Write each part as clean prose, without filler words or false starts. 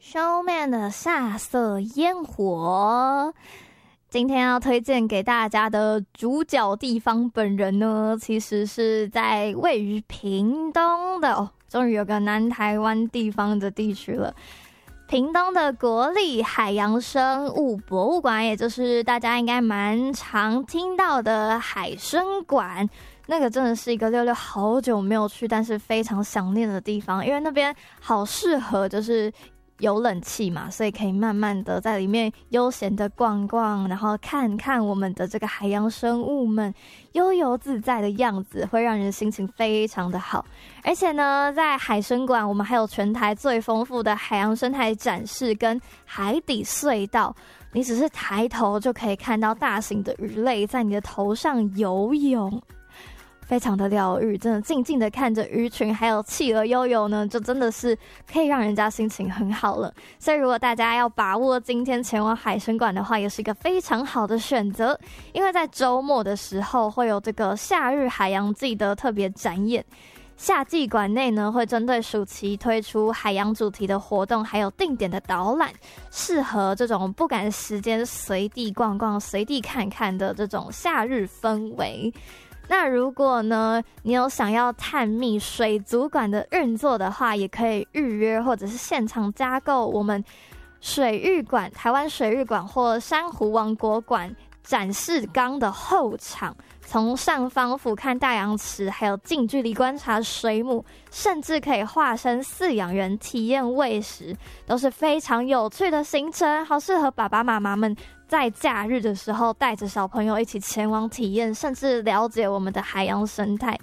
收面的下色烟火。今天要推荐给大家的主角地方本人呢，其实是在位于屏东的终于有个南台湾地方的地区了。屏东的国立海洋生物博物馆，也就是大家应该蛮常听到的海生馆，那个真的是一个六六好久没有去，但是非常想念的地方，因为那边好适合就是有冷气嘛，所以可以慢慢的在里面悠闲的逛逛，然后看看我们的这个海洋生物们悠游自在的样子，会让人心情非常的好。而且呢，在海生馆我们还有全台最丰富的海洋生态展示跟海底隧道，你只是抬头就可以看到大型的鱼类在你的头上游泳，非常的疗愈，真的静静的看着鱼群还有企鹅悠游呢，就真的是可以让人家心情很好了。所以如果大家要把握今天前往海生馆的话，也是一个非常好的选择，因为在周末的时候会有这个夏日海洋季的特别展演。夏季馆内呢，会针对暑期推出海洋主题的活动，还有定点的导览，适合这种不赶时间随地逛逛随地看看的这种夏日氛围。那如果呢，你有想要探秘水族馆的运作的话，也可以预约或者是现场加购我们水域馆、台湾水域馆或珊瑚王国馆展示缸的后场，从上方俯瞰大洋池，还有近距离观察水母，甚至可以化身饲养员体验喂食，都是非常有趣的行程，好适合爸爸妈妈们在假日的时候带着小朋友一起前往体验，甚至了解我们的海洋生态。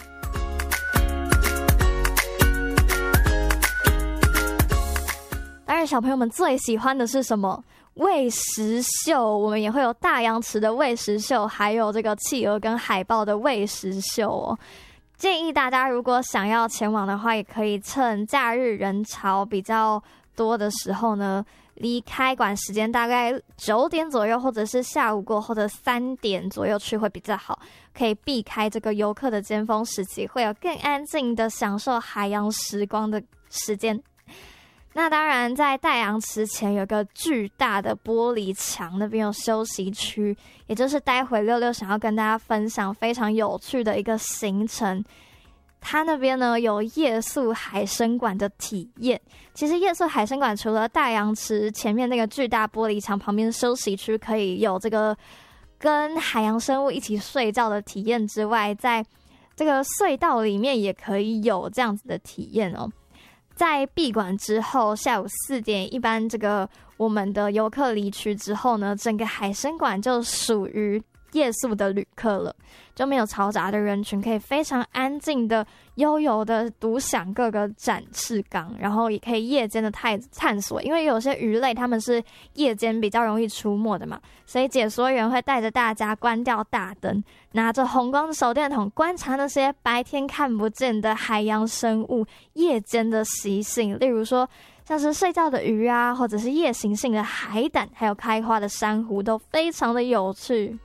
当然小朋友们最喜欢的是什么？喂食秀，我们也会有大洋池的喂食秀，还有这个企鹅跟海豹的喂食秀哦。建议大家如果想要前往的话，也可以趁假日人潮比较多的时候呢，离开馆时间大概9点左右，或者是下午过后的3点左右去会比较好，可以避开这个游客的尖峰时期，会有更安静的享受海洋时光的时间。那当然在大洋池前有个巨大的玻璃墙，那边有休息区，也就是待会六六想要跟大家分享非常有趣的一个行程。它那边呢有夜宿海生馆的体验。其实夜宿海生馆除了大洋池前面那个巨大玻璃墙旁边休息区可以有这个跟海洋生物一起睡觉的体验之外，在这个隧道里面也可以有这样子的体验哦。在闭馆之后，下午4点，一般这个我们的游客离去之后呢，整个海生馆就属于夜宿的旅客了，就没有嘈杂的人群，可以非常安静的悠游的独享各个展示缸，然后也可以夜间的探索，因为有些鱼类它们是夜间比较容易出没的嘛，所以解说员会带着大家关掉大灯，拿着红光手电筒观察那些白天看不见的海洋生物夜间的习性，例如说像是睡觉的鱼啊，或者是夜行性的海胆，还有开花的珊瑚，都非常的有趣。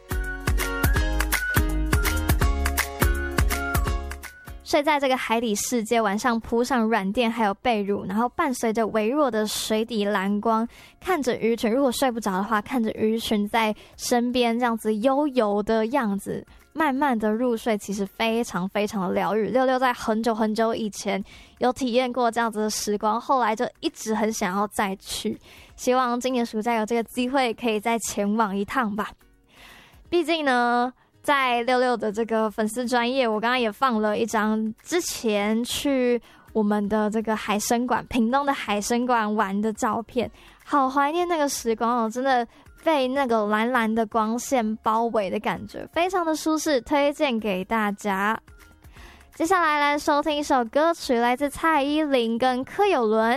睡在这个海底世界，晚上铺上软垫还有被褥，然后伴随着微弱的水底蓝光，看着鱼群，如果睡不着的话，看着鱼群在身边这样子悠游的样子，慢慢的入睡，其实非常非常的疗愈。六六在很久很久以前有体验过这样子的时光，后来就一直很想要再去，希望今年暑假有这个机会可以再前往一趟吧。毕竟呢，在六六的这个粉丝专页，我刚刚也放了一张之前去我们的这个海生馆，屏东的海生馆玩的照片，好怀念那个时光哦，真的被那个蓝蓝的光线包围的感觉，非常的舒适，推荐给大家。接下来来收听一首歌曲，来自蔡依林跟柯有伦，